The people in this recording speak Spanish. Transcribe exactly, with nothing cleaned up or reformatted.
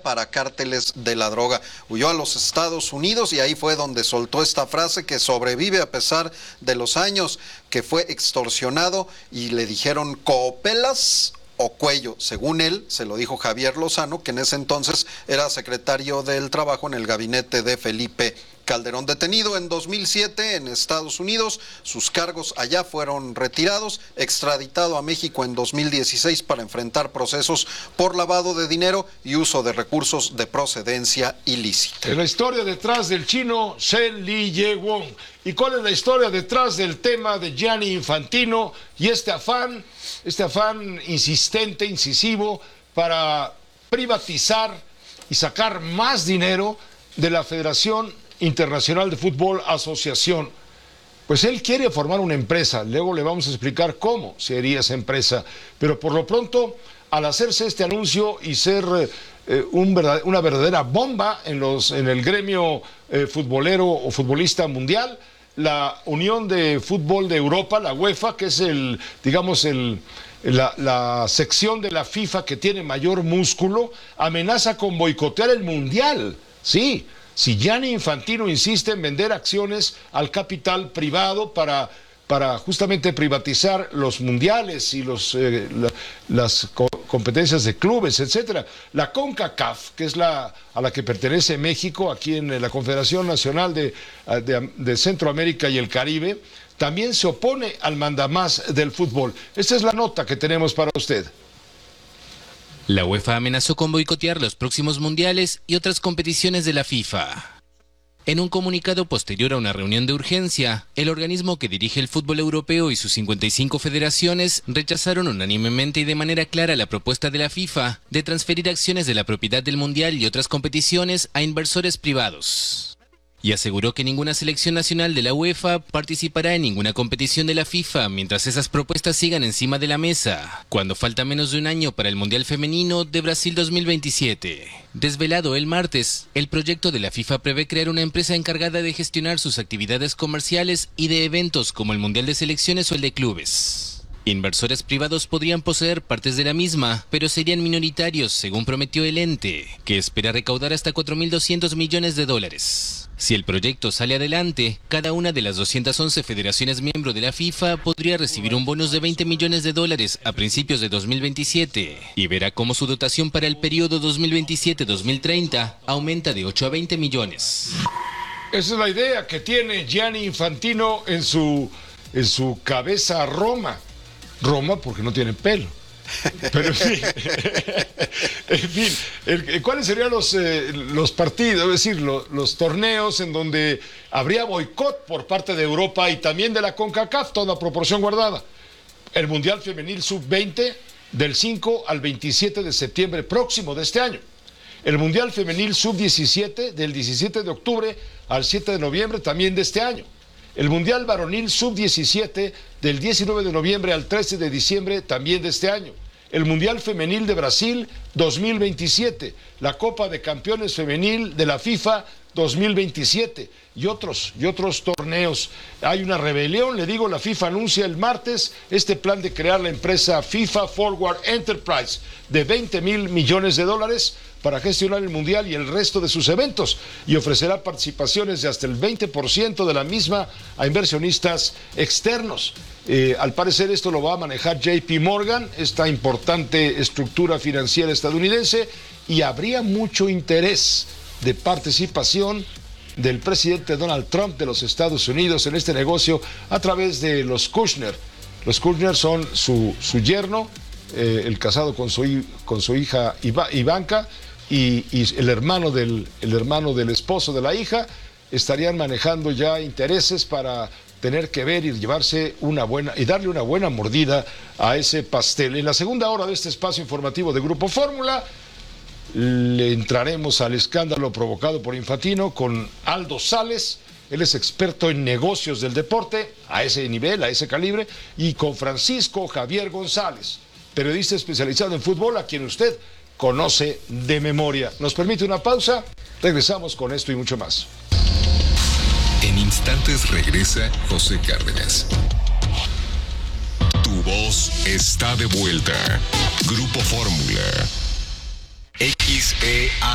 para cárteles de la droga. Huyó a los Estados Unidos y ahí fue donde soltó esta frase que sobrevive a pesar de los años, que fue extorsionado y le dijeron coopelas o cuello. Según él, se lo dijo Javier Lozano, que en ese entonces era secretario del Trabajo en el gabinete de Felipe Calderón. Detenido en dos mil siete en Estados Unidos, sus cargos allá fueron retirados, extraditado a México en dos mil dieciséis para enfrentar procesos por lavado de dinero y uso de recursos de procedencia ilícita. Es la historia detrás del chino Shen Li Ye-won. ¿Y cuál es la historia detrás del tema de Gianni Infantino y este afán, este afán insistente, incisivo, para privatizar y sacar más dinero de la Federación Internacional de Fútbol Asociación? Pues él quiere formar una empresa, luego le vamos a explicar cómo sería esa empresa, pero por lo pronto, al hacerse este anuncio y ser eh, un verdad, una verdadera bomba en, los, en el gremio eh, futbolero o futbolista mundial, la Unión de Fútbol de Europa, la UEFA, que es el, digamos, el, la, la sección de la FIFA que tiene mayor músculo, amenaza con boicotear el Mundial, sí. Si Gianni Infantino insiste en vender acciones al capital privado para, para justamente privatizar los mundiales y los, eh, la, las co competencias de clubes, etcétera. La CONCACAF, que es la a la que pertenece México, aquí en la Confederación Nacional de, de, de Centroamérica y el Caribe, también se opone al mandamás del fútbol. Esta es la nota que tenemos para usted. La UEFA amenazó con boicotear los próximos mundiales y otras competiciones de la FIFA. En un comunicado posterior a una reunión de urgencia, el organismo que dirige el fútbol europeo y sus cincuenta y cinco federaciones rechazaron unánimemente y de manera clara la propuesta de la FIFA de transferir acciones de la propiedad del mundial y otras competiciones a inversores privados. Y aseguró que ninguna selección nacional de la UEFA participará en ninguna competición de la FIFA mientras esas propuestas sigan encima de la mesa, cuando falta menos de un año para el Mundial Femenino de Brasil dos mil veintisiete. Desvelado el martes, el proyecto de la FIFA prevé crear una empresa encargada de gestionar sus actividades comerciales y de eventos como el Mundial de Selecciones o el de Clubes. Inversores privados podrían poseer partes de la misma, pero serían minoritarios, según prometió el ente, que espera recaudar hasta cuatro mil doscientos millones de dólares. Si el proyecto sale adelante, cada una de las doscientas once federaciones miembro de la FIFA podría recibir un bonus de veinte millones de dólares a principios de dos mil veintisiete y verá cómo su dotación para el periodo dos mil veintisiete a dos mil treinta aumenta de ocho a veinte millones. Esa es la idea que tiene Gianni Infantino en su, en su cabeza Roma. Roma porque no tiene pelo. Pero en fin, en fin el, ¿cuáles serían los, eh, los partidos, es decir, lo, los torneos en donde habría boicot por parte de Europa y también de la CONCACAF, toda proporción guardada? El Mundial Femenil sub veinte del cinco al veintisiete de septiembre próximo de este año. El Mundial Femenil sub diecisiete del diecisiete de octubre al siete de noviembre también de este año. El Mundial Varonil sub diecisiete del diecinueve de noviembre al trece de diciembre también de este año. El Mundial Femenil de Brasil dos mil veintisiete, la Copa de Campeones Femenil de la FIFA dos mil veintisiete y otros, y otros torneos. Hay una rebelión, le digo, la FIFA anuncia el martes este plan de crear la empresa FIFA Forward Enterprise de veinte mil millones de dólares para gestionar el Mundial y el resto de sus eventos, y ofrecerá participaciones de hasta el veinte por ciento de la misma a inversionistas externos. Eh, al parecer esto lo va a manejar J P Morgan, esta importante estructura financiera estadounidense, y habría mucho interés de participación del presidente Donald Trump de los Estados Unidos en este negocio a través de los Kushner. Los Kushner son su, su yerno, eh, el casado con su, con su hija Ivanka, y, y el, hermano del, el hermano del esposo de la hija estarían manejando ya intereses para tener que ver y llevarse una buena y darle una buena mordida a ese pastel. En la segunda hora de este espacio informativo de Grupo Fórmula le entraremos al escándalo provocado por Infantino con Aldo Sales. Él es experto en negocios del deporte a ese nivel, a ese calibre, y con Francisco Javier González, periodista especializado en fútbol, a quien usted conoce de memoria. ¿Nos permite una pausa? Regresamos con esto y mucho más. En instantes regresa José Cárdenas. Tu voz está de vuelta. Grupo Fórmula. X E A